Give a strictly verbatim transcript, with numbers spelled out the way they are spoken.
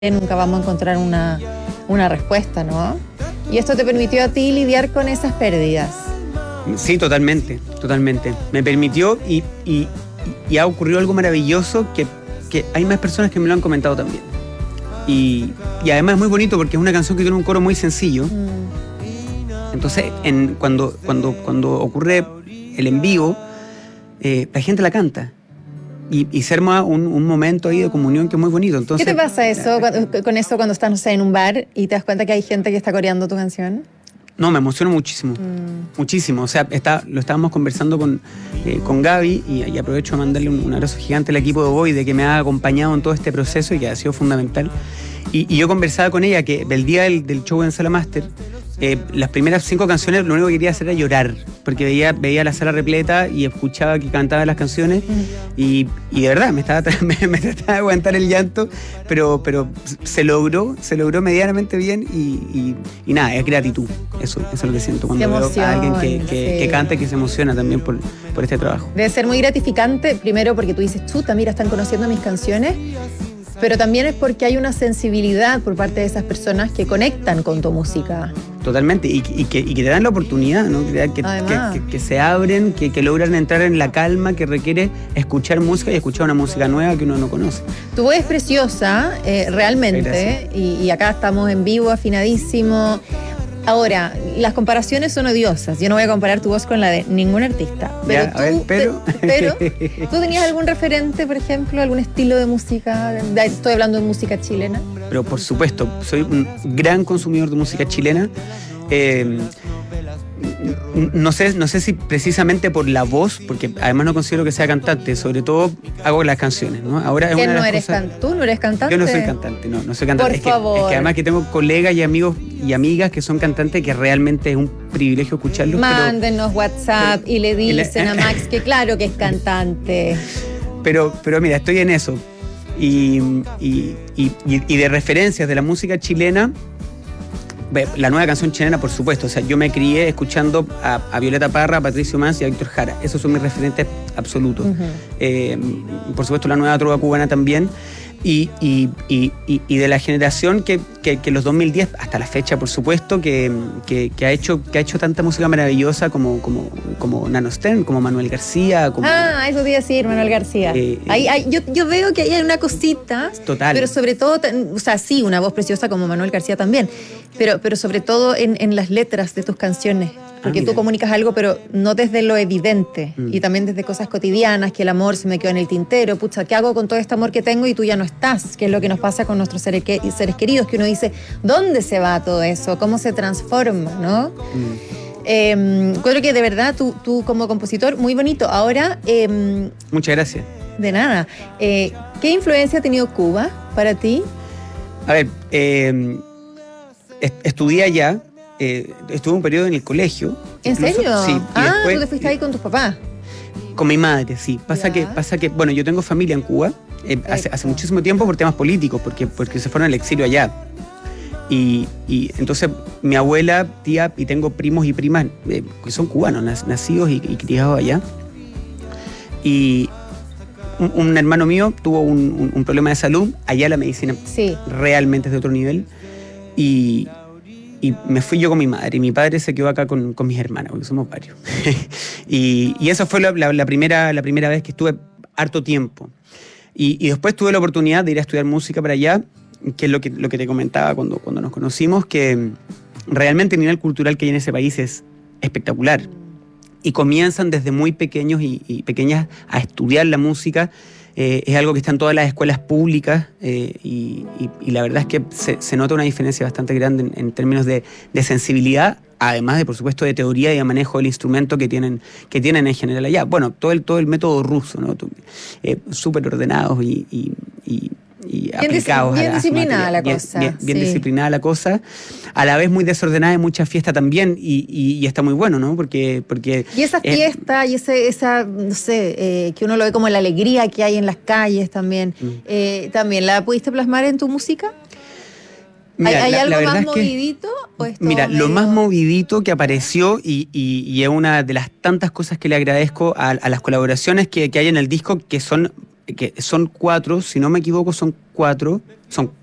nunca vamos a encontrar una, una respuesta, ¿no? Y esto te permitió a ti lidiar con esas pérdidas. Sí, totalmente, totalmente. Me permitió y, y, y ha ocurrido algo maravilloso que, que hay más personas que me lo han comentado también. Y, y además es muy bonito porque es una canción que tiene un coro muy sencillo. Mm. Entonces, en, cuando, cuando, cuando ocurre el en vivo, eh, la gente la canta. Y, y se arma un, un momento ahí de comunión que es muy bonito. Entonces, ¿qué te pasa eso, eh, con eso cuando estás, no sé, en un bar y te das cuenta que hay gente que está coreando tu canción? No, me emociona muchísimo, mm. muchísimo. O sea, está, lo estábamos conversando con, eh, con Gaby y, y aprovecho a mandarle un, un abrazo gigante al equipo de Voy de que me ha acompañado en todo este proceso y que ha sido fundamental. Y, y yo conversaba con ella que el día del, del show en Sala Master, eh, las primeras cinco canciones lo único que quería hacer era llorar, porque veía, veía la sala repleta y escuchaba que cantaban las canciones mm. y, y de verdad me, estaba, me, me trataba de aguantar el llanto, pero, pero se logró, se logró medianamente bien y, y, y nada, es gratitud, eso, eso es lo que siento cuando emoción, veo a alguien que, que, sí. que canta y que se emociona también por, por este trabajo. Debe ser muy gratificante, primero porque tú dices, chuta, mira, están conociendo mis canciones, pero también es porque hay una sensibilidad por parte de esas personas que conectan con tu música. Totalmente, y, y, que, y que te dan la oportunidad, ¿no? Que, que, que, que se abren, que, que logran entrar en la calma que requiere escuchar música y escuchar una música nueva que uno no conoce. Tu voz es preciosa, eh, realmente, y, y acá estamos en vivo, afinadísimo. Ahora, las comparaciones son odiosas. Yo no voy a comparar tu voz con la de ningún artista. Pero, ya, tú, a ver, pero... Te, pero, ¿tú tenías algún referente, por ejemplo, algún estilo de música? Estoy hablando de música chilena. Pero por supuesto, soy un gran consumidor de música chilena. Eh, no sé, no sé si precisamente por la voz, porque además no considero que sea cantante, sobre todo hago las canciones, ¿no? Ahora es ¿Qué una no de las eres cosas... can... ¿Tú no eres cantante? Yo no soy cantante, no, no soy cantante. Por es que, favor. Es que además que tengo colegas y amigos y amigas que son cantantes que realmente es un privilegio escucharlos. Mándenos pero, WhatsApp pero, y le dicen y le... a Max que claro que es cantante. Pero, pero mira, estoy en eso. Y, y, y, y de referencias de la música chilena, la nueva canción chilena, por supuesto. O sea, yo me crié escuchando a, a Violeta Parra, a Patricio Manz y a Víctor Jara. Esos son mis referentes absolutos. Uh-huh. eh, por supuesto, la nueva trova cubana también. Y, y, y, y de la generación que, que, que los dos mil diez, hasta la fecha, por supuesto, que, que, que, ha, hecho, que ha hecho tanta música maravillosa como, como, como Nano Stern, como Manuel García. Como, ah, eso te iba a decir, Manuel García. Eh, ahí, ahí, yo, yo veo que ahí hay una cosita. Total. Pero sobre todo, o sea, sí, una voz preciosa como Manuel García también. Pero, pero sobre todo en, en las letras de tus canciones. Porque ah, tú comunicas algo, pero no desde lo evidente. Mm. Y también desde cosas cotidianas, que el amor se me quedó en el tintero. Pucha, ¿qué hago con todo este amor que tengo y tú ya no estás? Que es lo que nos pasa con nuestros seres, que, seres queridos, que uno dice, ¿dónde se va todo eso? ¿Cómo se transforma? ¿No? Mm. Eh, creo que de verdad tú, tú como compositor, muy bonito. Ahora... Eh, Muchas gracias. De nada. Eh, ¿Qué influencia ha tenido Cuba para ti? A ver, eh, estudié allá. Eh, estuve un periodo en el colegio. ¿En incluso, serio? Sí. Ah, después, tú te fuiste ahí con tus papás. Con mi madre, sí. Pasa que, pasa que, bueno, yo tengo familia en Cuba eh, hace, hace muchísimo tiempo por temas políticos, porque, porque se fueron al exilio allá. Y, y entonces mi abuela, tía, y tengo primos y primas eh, que son cubanos, nacidos y, y criados allá. Y un, un hermano mío tuvo un, un, un problema de salud. Allá la medicina sí. realmente es de otro nivel. Y... Y me fui yo con mi madre, y mi padre se quedó acá con, con mis hermanas, porque somos varios. y, y esa fue la, la, la, primera, la primera vez que estuve harto tiempo. Y, y después tuve la oportunidad de ir a estudiar música para allá, que es lo que, lo que te comentaba cuando, cuando nos conocimos, que realmente el nivel cultural que hay en ese país es espectacular. Y comienzan desde muy pequeños y, y pequeñas a estudiar la música. Eh, es algo que está en todas las escuelas públicas eh, y, y, y la verdad es que se, se nota una diferencia bastante grande en, en términos de, de sensibilidad, además de, por supuesto, de teoría y de manejo del instrumento que tienen, que tienen en general allá. Bueno, todo el, todo el método ruso, ¿no? Eh, súper ordenados y, y, y, y bien aplicados. Bien a la, disciplinada a la bien, cosa. Bien, bien sí. disciplinada la cosa. A la vez muy desordenada y mucha fiesta también. Y, y, y está muy bueno, ¿no? Porque, porque y esa fiesta eh, y ese, esa, no sé, eh, que uno lo ve como la alegría que hay en las calles también. Mm. Eh, ¿También la pudiste plasmar en tu música? Mira, ¿Hay, hay la, algo la más es movidito? Que, ¿o es mira, medio... lo más movidito que apareció y, y, y es una de las tantas cosas que le agradezco a, a las colaboraciones que, que hay en el disco, que son, que son cuatro, si no me equivoco, son cuatro, son